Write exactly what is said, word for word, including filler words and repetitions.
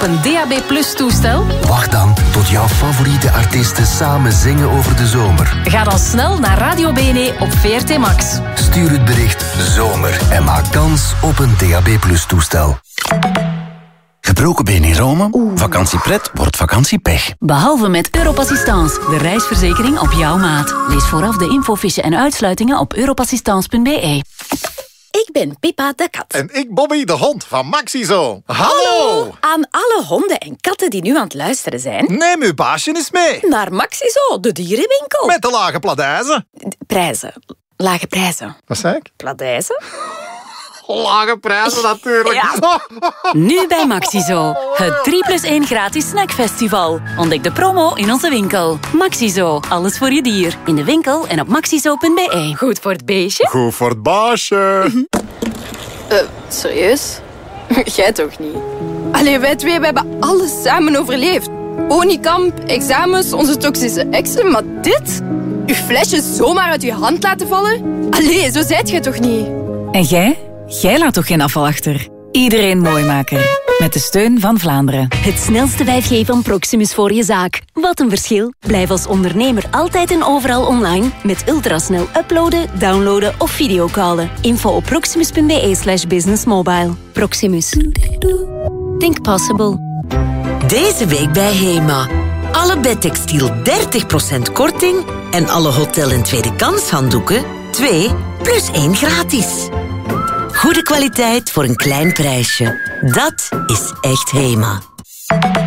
een D A B Plus toestel? Wacht dan tot jouw favoriete artiesten samen zingen over de zomer. Ga dan snel naar Radio B N E op V R T Max. Stuur het bericht zomer en maak kans op een D A B Plus toestel. Gebroken been in Rome? Vakantiepret wordt vakantiepech. Behalve met Europassistance, de reisverzekering op jouw maat. Lees vooraf de infofiche en uitsluitingen op europassistance punt b e. Ik ben Pippa de kat. En ik Bobby de hond van Maxizo. Hallo! Aan alle honden en katten die nu aan het luisteren zijn... Neem uw baasje eens mee. Naar Maxizo, de dierenwinkel. Met de lage pladijzen. Prijzen. Lage prijzen. Wat zei ik? Pladijzen? Lage prijzen natuurlijk. Ja. Nu bij Maxizo. Het drie plus één gratis snackfestival. Ontdek de promo in onze winkel. Maxizo. Alles voor je dier. In de winkel en op maxizo punt b e. Goed voor het beestje. Goed voor het baasje. Uh, serieus? Jij toch niet? Allee, wij twee we hebben alles samen overleefd. Honeykamp, examens, onze toxische exen, maar dit? Uw flesje zomaar uit uw hand laten vallen? Allee, zo zijt jij toch niet? En jij? Jij laat toch geen afval achter? Iedereen mooi maken. Met de steun van Vlaanderen. Het snelste vijf G van Proximus voor je zaak. Wat een verschil. Blijf als ondernemer altijd en overal online. Met ultrasnel uploaden, downloaden of videocallen. Info op proximus punt b e slash businessmobile. Proximus. Think possible. Deze week bij Hema. Alle bedtextiel dertig procent korting en alle hotel- en tweede kans handdoeken twee plus één gratis. Goede kwaliteit voor een klein prijsje. Dat is echt Hema.